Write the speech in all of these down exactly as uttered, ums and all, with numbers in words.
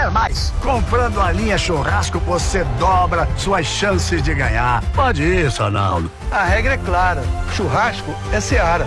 quer mais? Comprando a linha churrasco, você dobra suas chances de ganhar. Pode isso, Ronaldo. A regra é clara. Churrasco é Seara.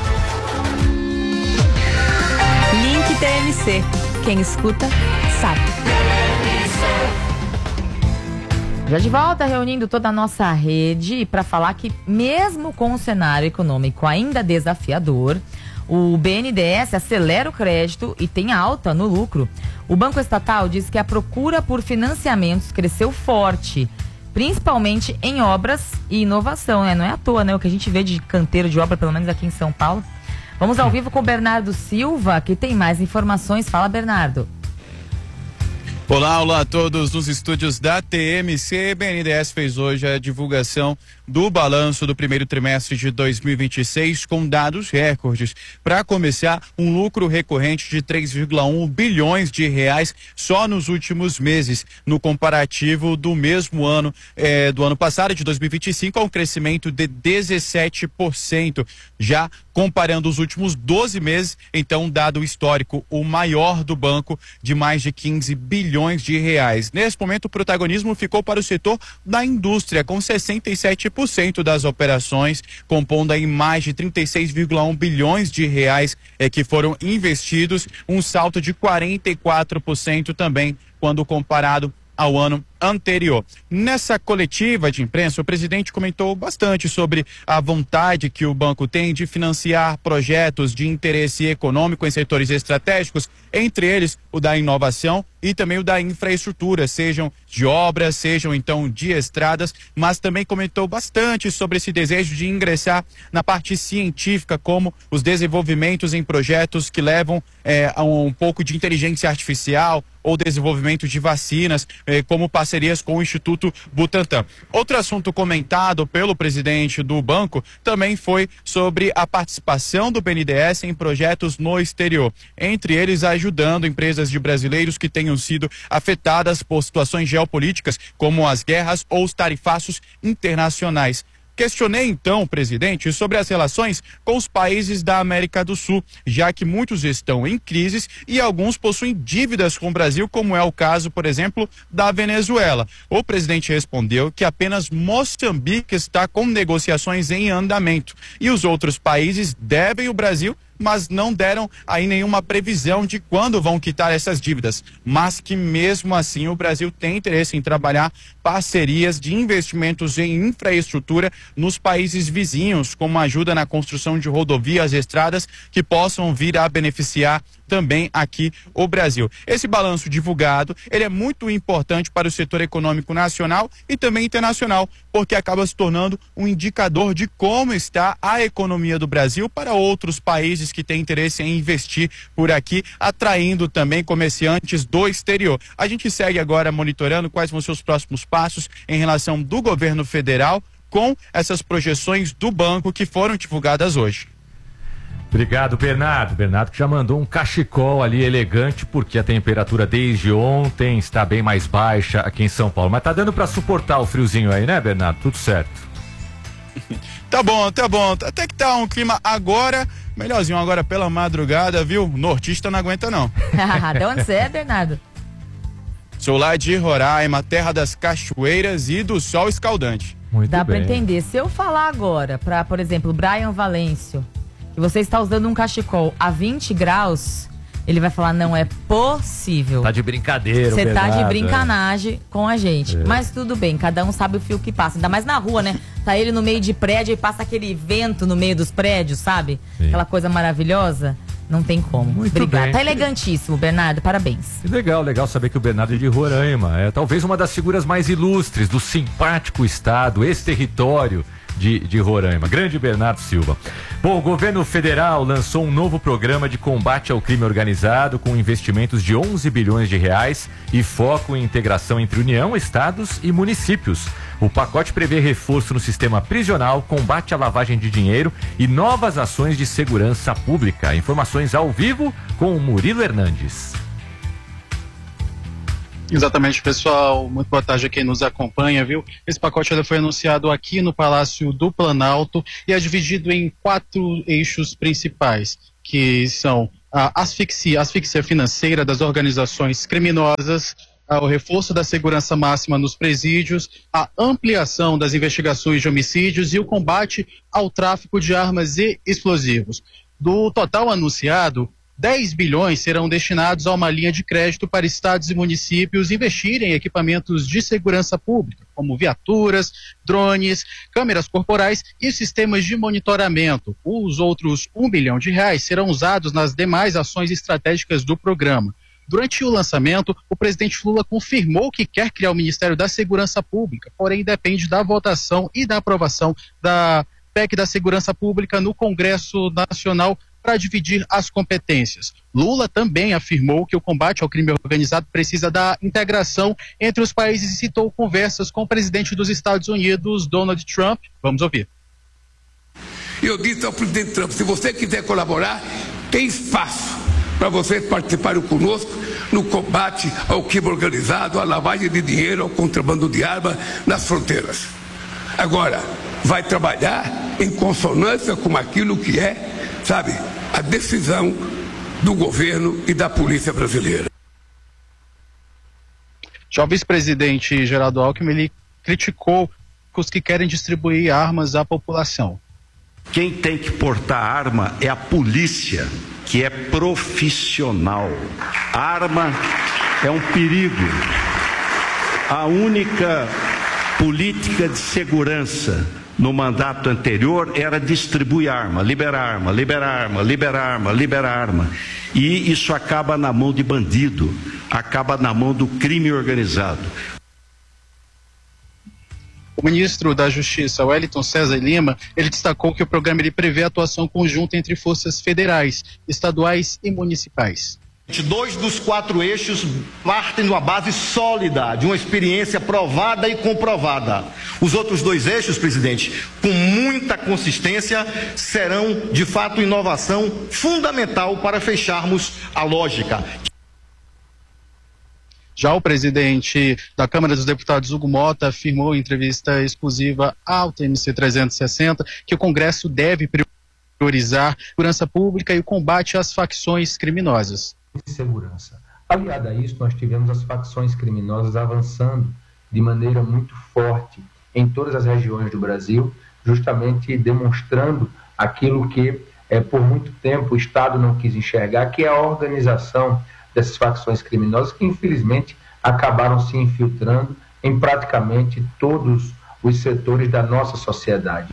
Link T M C. Quem escuta, sabe. Já de volta, reunindo toda a nossa rede para falar que, mesmo com o cenário econômico ainda desafiador, o B N D E S acelera o crédito e tem alta no lucro. O Banco Estatal diz que a procura por financiamentos cresceu forte, principalmente em obras e inovação, né? Não é à toa, né? O que a gente vê de canteiro de obra, pelo menos aqui em São Paulo. Vamos ao vivo com o Bernardo Silva, que tem mais informações. Fala, Bernardo. Olá, olá a todos nos estúdios da T M C. B N D E S fez hoje a divulgação do balanço do primeiro trimestre de dois mil e vinte e seis com dados recordes. Para começar, um lucro recorrente de três vírgula um bilhões de reais só nos últimos meses, no comparativo do mesmo ano eh, do ano passado, de dois mil e vinte e cinco, a um crescimento de dezessete por cento. Já comparando os últimos doze meses, então um dado histórico, o maior do banco, de mais de quinze bilhões de reais. Nesse momento, o protagonismo ficou para o setor da indústria, com sessenta e sete por cento das operações, compondo aí mais de trinta e seis vírgula um bilhões de reais eh, que foram investidos, um salto de quarenta e quatro por cento também, quando comparado ao ano anterior. Nessa coletiva de imprensa, o presidente comentou bastante sobre a vontade que o banco tem de financiar projetos de interesse econômico em setores estratégicos, entre eles o da inovação e também o da infraestrutura, sejam de obras, sejam então de estradas, mas também comentou bastante sobre esse desejo de ingressar na parte científica, como os desenvolvimentos em projetos que levam eh, a um pouco de inteligência artificial ou desenvolvimento de vacinas, eh, como parcerias com o Instituto Butantan. Outro assunto comentado pelo presidente do banco também foi sobre a participação do B N D E S em projetos no exterior, entre eles ajudando empresas de brasileiros que tenham sido afetadas por situações geopolíticas, como as guerras ou os tarifaços internacionais. Questionei então, presidente, sobre as relações com os países da América do Sul, já que muitos estão em crises e alguns possuem dívidas com o Brasil, como é o caso, por exemplo, da Venezuela. O presidente respondeu que apenas Moçambique está com negociações em andamento e os outros países devem o Brasil, mas não deram aí nenhuma previsão de quando vão quitar essas dívidas, mas que mesmo assim o Brasil tem interesse em trabalhar parcerias de investimentos em infraestrutura nos países vizinhos, como ajuda na construção de rodovias e estradas que possam vir a beneficiar também aqui o Brasil. Esse balanço divulgado, ele é muito importante para o setor econômico nacional e também internacional, porque acaba se tornando um indicador de como está a economia do Brasil para outros países que têm interesse em investir por aqui, atraindo também comerciantes do exterior. A gente segue agora monitorando quais vão ser os próximos passos em relação do governo federal com essas projeções do banco que foram divulgadas hoje. Obrigado, Bernardo. Bernardo que já mandou um cachecol ali elegante, porque a temperatura desde ontem está bem mais baixa aqui em São Paulo. Mas tá dando para suportar o friozinho aí, né, Bernardo? Tudo certo. Tá bom, tá bom. Até que tá um clima agora, melhorzinho agora pela madrugada, viu? Nortista não aguenta não. De onde você é, Bernardo? Sou lá de Roraima, terra das cachoeiras e do sol escaldante. Muito Dá bem. para entender. Se eu falar agora para, por exemplo, Brian Valêncio, que você está usando um cachecol a vinte graus, ele vai falar, não é possível. Tá de brincadeira, Você tá de Bernardo, brincanagem é. com a gente. É. Mas tudo bem, cada um sabe o fio que passa. Ainda mais na rua, né? Tá ele no meio de prédio e passa aquele vento no meio dos prédios, sabe? Sim. Aquela coisa maravilhosa. Não tem como. Muito Obrigada. bem. Tá elegantíssimo, Bernardo. Parabéns. Que legal, legal saber que o Bernardo é de Roraima. É talvez uma das figuras mais ilustres do simpático estado, esse território de, de Roraima. Grande Bernardo Silva. Bom, o governo federal lançou um novo programa de combate ao crime organizado com investimentos de onze bilhões de reais e foco em integração entre União, estados e municípios. O pacote prevê reforço no sistema prisional, combate à lavagem de dinheiro e novas ações de segurança pública. Informações ao vivo com o Murilo Hernandes. Exatamente, pessoal. Muito boa tarde a quem nos acompanha, viu? Esse pacote ele foi anunciado aqui no Palácio do Planalto e é dividido em quatro eixos principais, que são a asfixia, asfixia financeira das organizações criminosas, o reforço da segurança máxima nos presídios, a ampliação das investigações de homicídios e o combate ao tráfico de armas e explosivos. Do total anunciado, dez bilhões serão destinados a uma linha de crédito para estados e municípios investirem em equipamentos de segurança pública, como viaturas, drones, câmeras corporais e sistemas de monitoramento. Os outros um bilhão de reais serão usados nas demais ações estratégicas do programa. Durante o lançamento, o presidente Lula confirmou que quer criar o Ministério da Segurança Pública, porém depende da votação e da aprovação da P E C da Segurança Pública no Congresso Nacional para dividir as competências. Lula também afirmou que o combate ao crime organizado precisa da integração entre os países e citou conversas com o presidente dos Estados Unidos, Donald Trump. Vamos ouvir. Eu disse ao presidente Trump, se você quiser colaborar, tem espaço para vocês participarem conosco no combate ao crime organizado, à lavagem de dinheiro, ao contrabando de arma nas fronteiras. Agora, vai trabalhar em consonância com aquilo que é, sabe, a decisão do governo e da polícia brasileira. Já o vice-presidente Geraldo Alckmin, ele criticou os que querem distribuir armas à população. Quem tem que portar arma é a polícia, que é profissional. A arma é um perigo. A única política de segurança no mandato anterior era distribuir arma, liberar arma, liberar arma, liberar arma, liberar arma. E isso acaba na mão de bandido, acaba na mão do crime organizado. O ministro da Justiça, Wellington César Lima, ele destacou que o programa ele prevê atuação conjunta entre forças federais, estaduais e municipais. Dois dos quatro eixos partem de uma base sólida, de uma experiência provada e comprovada. Os outros dois eixos, presidente, com muita consistência, serão de fato inovação fundamental para fecharmos a lógica. Já o presidente da Câmara dos Deputados, Hugo Mota, afirmou em entrevista exclusiva ao T M C trezentos e sessenta que o Congresso deve priorizar a segurança pública e o combate às facções criminosas. Segurança. Aliado a isso, nós tivemos as facções criminosas avançando de maneira muito forte em todas as regiões do Brasil, justamente demonstrando aquilo que é, por muito tempo o Estado não quis enxergar, que é a organização dessas facções criminosas que infelizmente acabaram se infiltrando em praticamente todos os setores da nossa sociedade.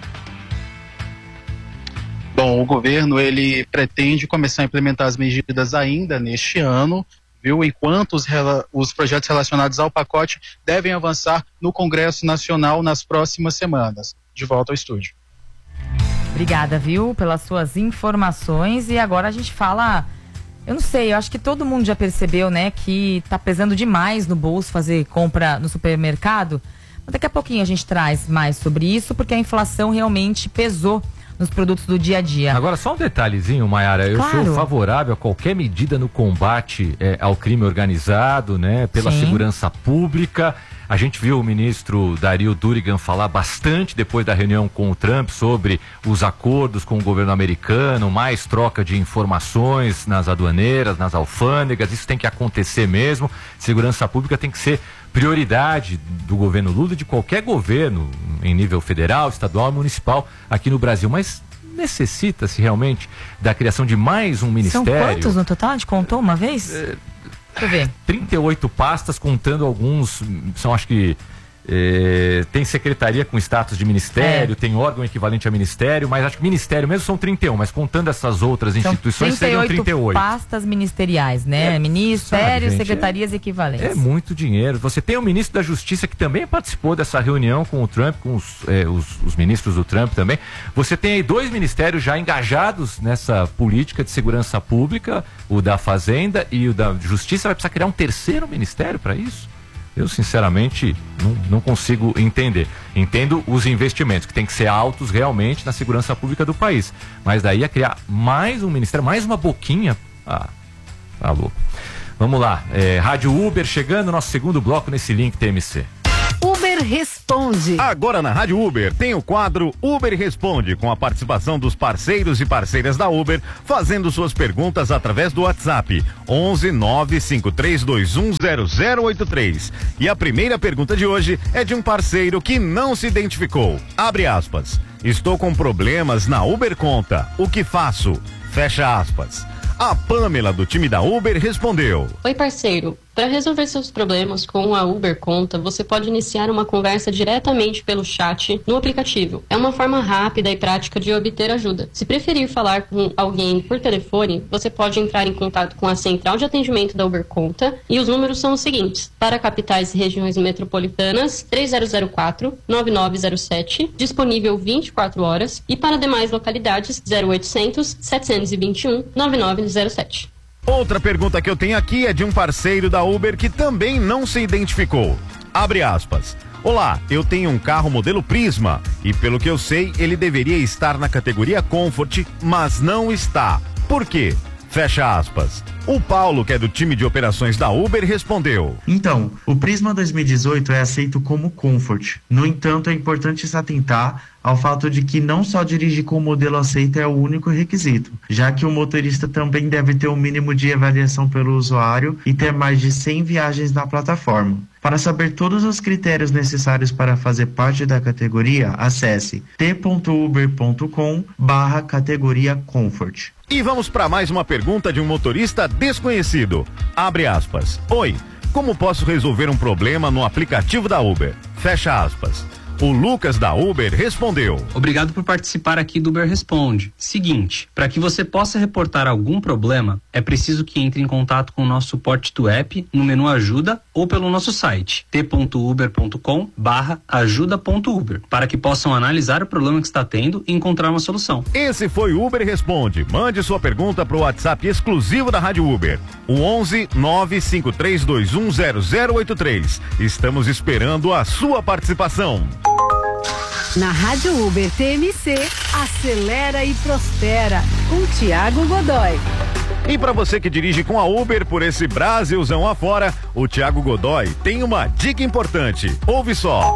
Bom, o governo ele pretende começar a implementar as medidas ainda neste ano, viu? Enquanto os, os projetos relacionados ao pacote devem avançar no Congresso Nacional nas próximas semanas. De volta ao estúdio. Obrigada, viu, pelas suas informações. E agora a gente fala, eu não sei, eu acho que todo mundo já percebeu, né, que tá pesando demais no bolso fazer compra no supermercado. Mas daqui a pouquinho a gente traz mais sobre isso, porque a inflação realmente pesou nos produtos do dia a dia. Agora, só um detalhezinho, Maiara, eu Claro. sou favorável a qualquer medida no combate é, ao crime organizado, né, pela Sim. segurança pública. A gente viu o ministro Dario Durigan falar bastante depois da reunião com o Trump sobre os acordos com o governo americano, mais troca de informações nas aduaneiras, nas alfândegas, isso tem que acontecer mesmo. Segurança pública tem que ser prioridade do governo Lula e de qualquer governo em nível federal, estadual e municipal aqui no Brasil, mas necessita-se realmente da criação de mais um ministério. São quantos no total? A gente contou uma vez? É... Deixa eu ver. trinta e oito pastas, contando alguns, são acho que é, tem secretaria com status de ministério, É. tem órgão equivalente a ministério, mas acho que ministério mesmo são trinta e um, mas contando essas outras São instituições seriam trinta e oito. pastas ministeriais, né? É, Ministérios, sabe, gente, secretarias equivalentes. É muito dinheiro. Você tem o ministro da Justiça que também participou dessa reunião com o Trump, com os, é, os, os ministros do Trump também. Você tem aí dois ministérios já engajados nessa política de segurança pública, o da Fazenda e o da Justiça. Vai precisar criar um terceiro ministério para isso? Eu, sinceramente, não, não consigo entender. Entendo os investimentos, que tem que ser altos realmente na segurança pública do país. Mas daí a criar mais um ministério, mais uma boquinha. Ah, tá louco. Vamos lá. É, Rádio Uber chegando, nosso segundo bloco nesse link T M C. Uber Uber Responde. Agora na Rádio Uber tem o quadro Uber Responde, com a participação dos parceiros e parceiras da Uber, fazendo suas perguntas através do WhatsApp onze nove cinco três dois um zero zero oito três. E a primeira pergunta de hoje é de um parceiro que não se identificou. Abre aspas. Estou com problemas na Uber Conta. O que faço? Fecha aspas. A Pamela, do time da Uber, respondeu. Oi, parceiro. Para resolver seus problemas com a Uber Conta, você pode iniciar uma conversa diretamente pelo chat no aplicativo. É uma forma rápida e prática de obter ajuda. Se preferir falar com alguém por telefone, você pode entrar em contato com a central de atendimento da Uber Conta e os números são os seguintes. Para capitais e regiões metropolitanas, três zero zero quatro, nove nove zero sete, disponível vinte e quatro horas, e para demais localidades, zero oitocentos, setecentos e vinte e um, noventa e nove zero sete. Outra pergunta que eu tenho aqui é de um parceiro da Uber que também não se identificou. Abre aspas. Olá, eu tenho um carro modelo Prisma e pelo que eu sei ele deveria estar na categoria Comfort, mas não está. Por quê? Fecha aspas. O Paulo, que é do time de operações da Uber, respondeu. Então, o Prisma dois mil e dezoito é aceito como Comfort. No entanto, é importante se atentar ao fato de que não só dirigir com o modelo aceito é o único requisito, já que o motorista também deve ter um mínimo de avaliação pelo usuário e ter mais de cem viagens na plataforma. Para saber todos os critérios necessários para fazer parte da categoria, acesse t ponto uber ponto com barra categoria Comfort. E vamos para mais uma pergunta de um motorista desconhecido. Abre aspas. Oi, como posso resolver um problema no aplicativo da Uber? Fecha aspas. O Lucas da Uber respondeu. Obrigado por participar aqui do Uber Responde. Seguinte, para que você possa reportar algum problema, é preciso que entre em contato com o nosso suporte do app no menu ajuda ou pelo nosso site t ponto uber ponto com barra ajuda ponto uber para que possam analisar o problema que está tendo e encontrar uma solução. Esse foi o Uber Responde. Mande sua pergunta para o WhatsApp exclusivo da Rádio Uber, o onze nove cinco três dois um zero zero oito três. Estamos esperando a sua participação. Na Rádio Uber T M C, acelera e prospera, com Tiago Godoy. E para você que dirige com a Uber por esse Brasilzão afora, o Tiago Godoy tem uma dica importante. Ouve só.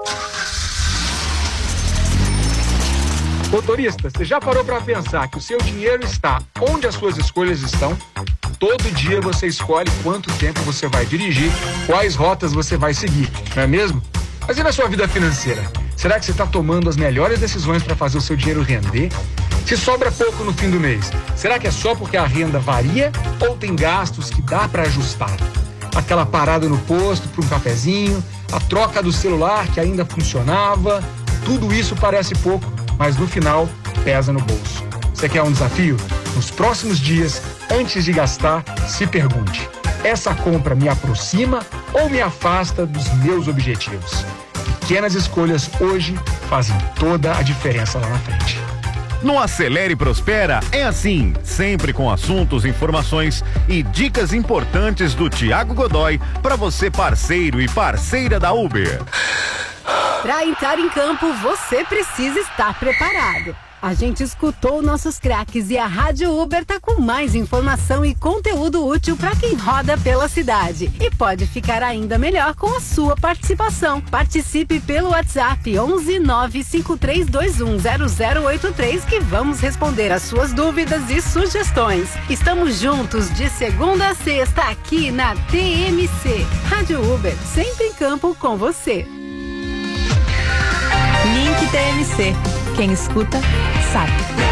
Motorista, você já parou para pensar que o seu dinheiro está onde as suas escolhas estão? Todo dia você escolhe quanto tempo você vai dirigir, quais rotas você vai seguir, não é mesmo? Mas e na sua vida financeira? Será que você está tomando as melhores decisões para fazer o seu dinheiro render? Se sobra pouco no fim do mês, será que é só porque a renda varia ou tem gastos que dá para ajustar? Aquela parada no posto para um cafezinho, a troca do celular que ainda funcionava, tudo isso parece pouco, mas no final pesa no bolso. Você quer um desafio? Nos próximos dias, antes de gastar, se pergunte: essa compra me aproxima ou me afasta dos meus objetivos? Pequenas escolhas hoje fazem toda a diferença lá na frente. No Acelere e Prospera é assim, sempre com assuntos, informações e dicas importantes do Tiago Godoy para você, parceiro e parceira da Uber. Para entrar em campo, você precisa estar preparado. A gente escutou nossos craques e a Rádio Uber tá com mais informação e conteúdo útil para quem roda pela cidade. E pode ficar ainda melhor com a sua participação. Participe pelo WhatsApp onze nove cinco três dois um zero zero oito três que vamos responder as suas dúvidas e sugestões. Estamos juntos de segunda a sexta aqui na T M C. Rádio Uber, sempre em campo com você. Link T M C. Quem escuta, sabe.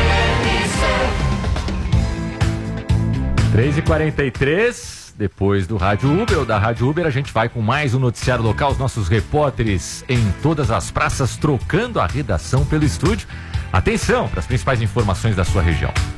três e quarenta e três, depois do Rádio Uber ou da Rádio Uber, a gente vai com mais um noticiário local, os nossos repórteres em todas as praças, trocando a redação pelo estúdio. Atenção para as principais informações da sua região.